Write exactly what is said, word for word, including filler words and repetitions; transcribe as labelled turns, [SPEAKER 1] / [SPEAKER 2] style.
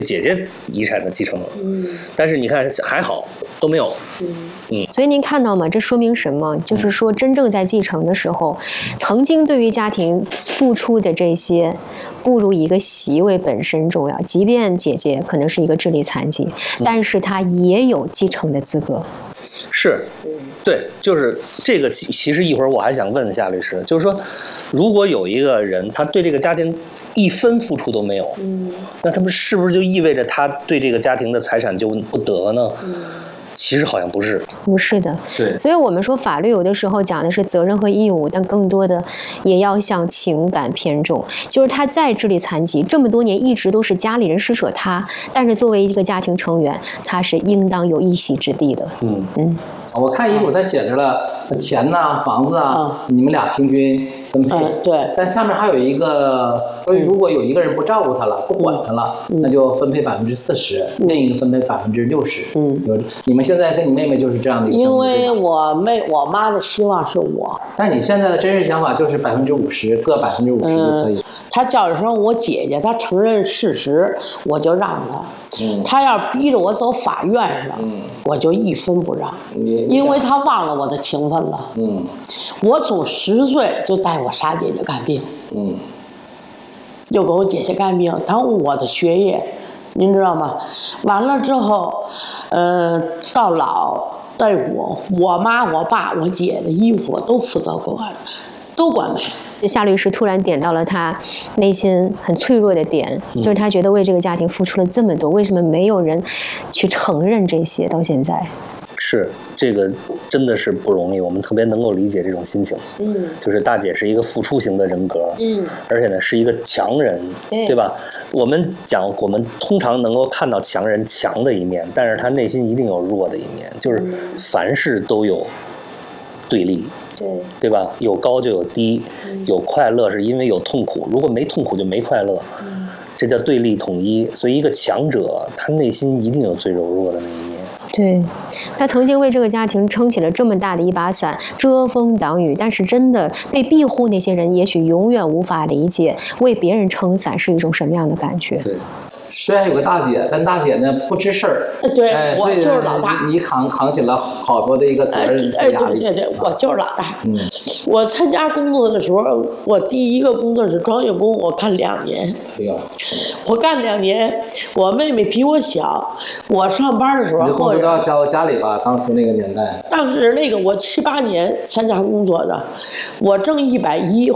[SPEAKER 1] 姐姐遗产的继承。嗯，但是你看还好都没有。嗯
[SPEAKER 2] 嗯，所以您看到吗？这说明什么？就是说，真正在继承的时候，曾经对于家庭付出的这些，不如一个席位本身重要。即便姐姐可能是一个智力残疾，但是她也有继承的资格。
[SPEAKER 1] 是，对，就是这个。其实一会儿我还想问夏律师，就是说，如果有一个人他对这个家庭一分付出都没有，嗯，那他们是不是就意味着他对这个家庭的财产就不得呢？嗯，其实好像不是，
[SPEAKER 2] 不是的。
[SPEAKER 1] 对，
[SPEAKER 2] 所以我们说法律有的时候讲的是责任和义务，但更多的也要向情感偏重。就是他再智力残疾，这么多年一直都是家里人施舍他，但是作为一个家庭成员，他是应当有一席之地的。嗯嗯，
[SPEAKER 3] 我看遗嘱他写着了钱呐、房子啊，嗯、你们俩平均分配。
[SPEAKER 4] 嗯，对。
[SPEAKER 3] 但下面还有一个，所以如果有一个人不照顾他了，不管他了，嗯、那就分配百分之四十，另一个分配百分之六十。嗯，有你们现在跟你妹妹就是这样的一个。
[SPEAKER 4] 因为我妹我妈的希望是我，
[SPEAKER 3] 但你现在的真实想法就是百分之五十，各百分之五十就可以。嗯、
[SPEAKER 4] 她叫一声我姐姐，她承认事实，我就让她。嗯，她要逼着我走法院上，嗯，我就一分不让，因为她忘了我的情分了。嗯，我从十岁就带我傻姐姐看病，嗯，又给我姐姐看病，耽误我的学业，您知道吗？完了之后，呃，到老带我，我妈、我爸、我姐的衣服都负责给我，都管买。
[SPEAKER 2] 夏律师突然点到了他内心很脆弱的点，嗯、就是他觉得为这个家庭付出了这么多，为什么没有人去承认这些？到现在，
[SPEAKER 1] 是这个真的是不容易，我们特别能够理解这种心情。嗯，就是大姐是一个付出型的人格，嗯，而且呢是一个强人，对, 对吧？我们讲，我们通常能够看到强人强的一面，但是他内心一定有弱的一面，就是凡事都有对立。对, 对吧？有高就有低，嗯、有快乐是因为有痛苦，如果没痛苦就没快乐，嗯、这叫对立统一。所以一个强者，他内心一定有最柔弱的那一面。
[SPEAKER 2] 对，他曾经为这个家庭撑起了这么大的一把伞，遮风挡雨，但是真的被庇护那些人，也许永远无法理解为别人撑伞是一种什么样的感觉。
[SPEAKER 3] 对。虽然有个大姐，但大姐呢不吱声儿。
[SPEAKER 4] 对，
[SPEAKER 3] 哎、
[SPEAKER 4] 我就是老大。
[SPEAKER 3] 你, 你扛扛起了好多的一个责任
[SPEAKER 4] 和压力。哎，对对对，我就是老大。嗯，我参加工作的时候，我第一个工作是装修工，我干两年。对呀。我干两年，我妹妹比我小，我上班的时候。
[SPEAKER 3] 你工作都要交到家里吧？当初那个年代。
[SPEAKER 4] 当时那个我七八年参加工作的，我挣一百一。